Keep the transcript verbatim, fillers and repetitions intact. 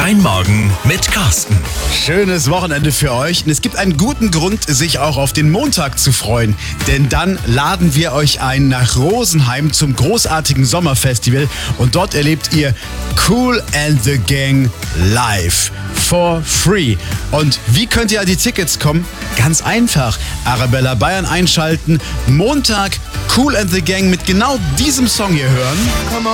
Dein Morgen mit Carsten. Schönes Wochenende für euch. Und es gibt einen guten Grund, sich auch auf den Montag zu freuen. Denn dann laden wir euch ein nach Rosenheim zum großartigen Sommerfestival. Und dort erlebt ihr Kool and the Gang live. For free. Und wie könnt ihr an die Tickets kommen? Ganz einfach. Arabella Bayern einschalten. Montag Kool and the Gang mit genau diesem Song hier hören.